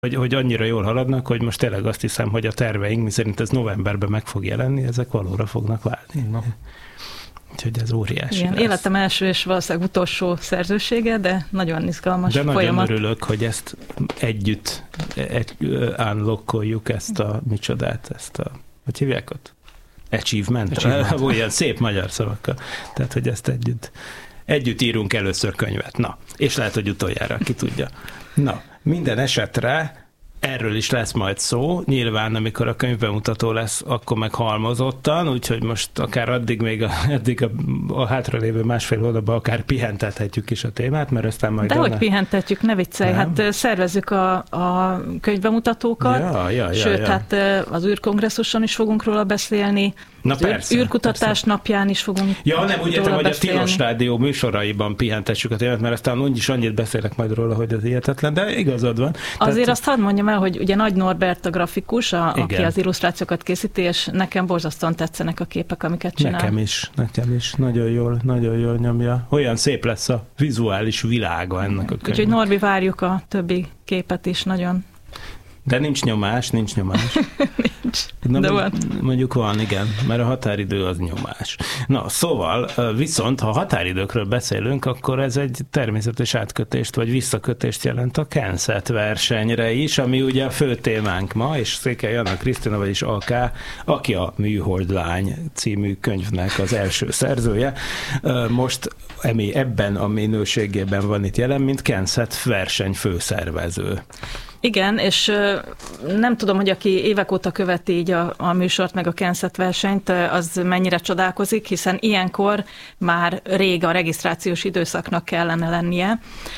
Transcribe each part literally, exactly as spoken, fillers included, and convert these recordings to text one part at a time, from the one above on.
hogy, hogy annyira jól haladnak, hogy most tényleg azt hiszem, hogy a terveink, miszerint ez novemberben meg fog jelenni, ezek valóra fognak válni. Na. Úgyhogy ez óriási. Igen, életem első és valószínűleg utolsó szerzősége, de nagyon izgalmas de folyamat. De nagyon örülök, hogy ezt együtt egy, unlockoljuk, ezt a micsodát, ezt a, hogy hívják ott? Achievement. Achievement. Olyan szép magyar szavakkal. Tehát, hogy ezt együtt, együtt írunk először könyvet. Na, és lehet, hogy utoljára, ki tudja. Na, minden esetre erről is lesz majd szó, nyilván amikor a könyvbemutató lesz, akkor meg halmozottan, úgyhogy most akár addig még a, addig a, a hátralévő másfél hónapban akár pihentethetjük is a témát, mert aztán majd... De hogy pihentetjük, ne viccelj, hát szervezzük a, a könyvbemutatókat, ja, ja, ja, sőt, ja. hát az űrkongresszuson is fogunk róla beszélni, Na az persze, űrkutatás persze. napján is fogunk Ja, nem úgy értem, hogy beszélni. a Tilos Rádió műsoraiban pihentessük a témát, mert aztán úgyis annyit beszélek majd róla, hogy ez hihetetlen, de igazad van. Azért Tehát... azt hadd mondjam el, hogy ugye Nagy Norbert a grafikus, a, aki az illusztrációkat készíti, és nekem borzasztóan tetszenek a képek, amiket csinál. Nekem is, nekem is. Nagyon jól, nagyon jól nyomja. Olyan szép lesz a vizuális világa ennek a könyvnek. Úgyhogy Norbi, várjuk a többi képet is nagyon. De nincs nyomás, nincs nyomás. nincs, Na, de mondjuk, van. Mondjuk van, igen, mert a határidő az nyomás. Na, szóval, viszont, ha határidőkről beszélünk, akkor ez egy természetes átkötést, vagy visszakötést jelent a Kenset versenyre is, ami ugye a fő témánk ma, és Székely Anna Krisztina, vagyis á ká, aki a Műholdlány című könyvnek az első szerzője, most ebben a minőségében van itt jelen, mint Kenset verseny főszervező. Igen, és nem tudom, hogy aki évek óta követi így a, a műsort, meg a Kenset versenyt, az mennyire csodálkozik, hiszen ilyenkor már rég a regisztrációs időszaknak kellene lennie,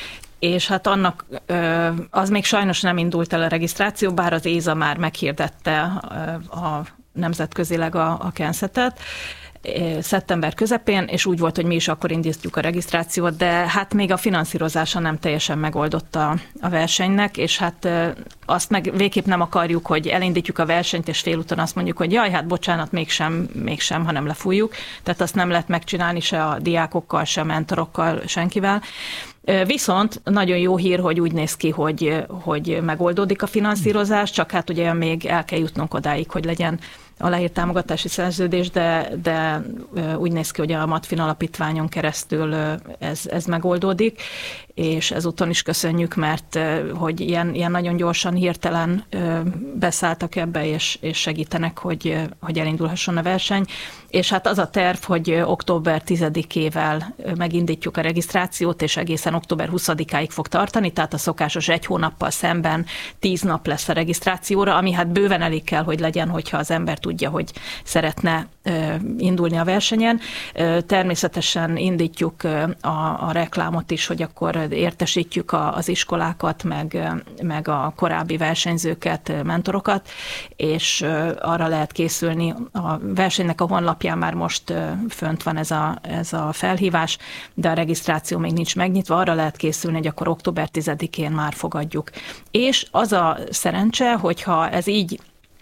és hát annak az még sajnos nem indult el a regisztráció, bár az éza már meghirdette a nemzetközileg a, a Kensetet, szeptember közepén, és úgy volt, hogy mi is akkor indítjuk a regisztrációt, de hát még a finanszírozása nem teljesen megoldotta a versenynek, és hát azt meg végképp nem akarjuk, hogy elindítjuk a versenyt, és félúton azt mondjuk, hogy jaj, hát bocsánat, mégsem, mégsem, hanem lefújjuk. Tehát azt nem lehet megcsinálni se a diákokkal, se a mentorokkal, senkivel. Viszont nagyon jó hír, hogy úgy néz ki, hogy, hogy megoldódik a finanszírozás, csak hát ugye még el kell jutnunk odáig, hogy legyen aláírt támogatási szerződés, de, de úgy néz ki, hogy a Matfin alapítványon keresztül ez, ez megoldódik, és ezúton is köszönjük, mert hogy ilyen, ilyen nagyon gyorsan, hirtelen beszálltak ebbe, és, és segítenek, hogy, hogy elindulhasson a verseny. És hát az a terv, hogy október tizedikével megindítjuk a regisztrációt, és egészen október huszadikáig fog tartani, tehát a szokásos egy hónappal szemben tíz nap lesz a regisztrációra, ami hát bőven elég kell, hogy legyen, hogyha az ember tudja, hogy szeretne indulni a versenyen. Természetesen indítjuk a, a reklámot is, hogy akkor értesítjük a, az iskolákat, meg, meg a korábbi versenyzőket, mentorokat, és arra lehet készülni. A versenynek a honlapján már most fönt van ez a, ez a felhívás, de a regisztráció még nincs megnyitva, arra lehet készülni, hogy akkor október tizedikén már fogadjuk. És az a szerencse, hogyha ez így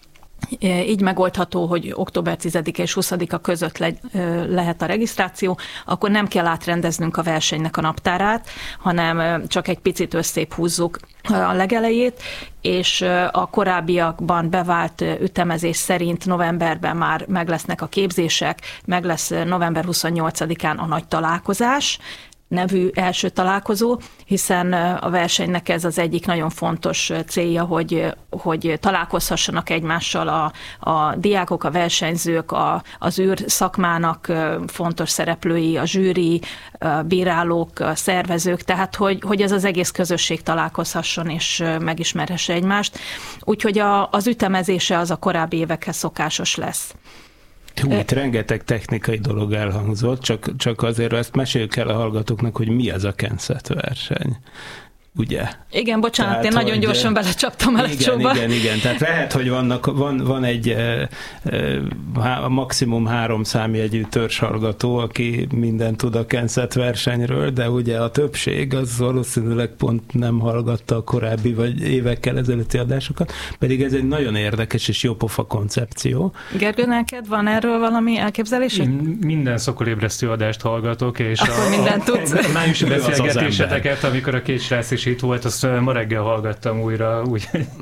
így megoldható, hogy október tizedike és huszadika között le, lehet a regisztráció, akkor nem kell átrendeznünk a versenynek a naptárát, hanem csak egy picit összép húzzuk a legelejét, és a korábbiakban bevált ütemezés szerint novemberben már meg lesznek a képzések, meg lesz november huszonnyolcadikán a nagy találkozás, nevű első találkozó, hiszen a versenynek ez az egyik nagyon fontos célja, hogy, hogy találkozhassanak egymással a, a diákok, a versenyzők, a, az űr szakmának fontos szereplői, a zsűri, a bírálók, a szervezők, tehát hogy, hogy ez az egész közösség találkozhasson és megismerhesse egymást. Úgyhogy a, az ütemezése az a korábbi évekhez szokásos lesz. Hú, itt rengeteg technikai dolog elhangzott, csak, csak azért ezt meséljük el a hallgatóknak, hogy mi az a Kenset verseny. Ugye? Igen, bocsánat, tehát, én nagyon hogy, gyorsan belecsaptam el igen, csóba. Igen, igen, tehát lehet, hogy vannak, van, van egy e, e, maximum három számjegyű törzshallgató, aki mindent tud a Kenset versenyről, de ugye a többség az valószínűleg pont nem hallgatta a korábbi vagy évekkel ezelőtti adásokat, pedig ez egy nagyon érdekes és jópofa koncepció. Gergő, neked van erről valami elképzelésed? Én minden szokolébresztő adást hallgatok, és akkor a, mindent tudsz. a májusi beszélgetéseteket, amikor a két srác is módosító volt, azt ma reggel hallgattam újra, úgyhogy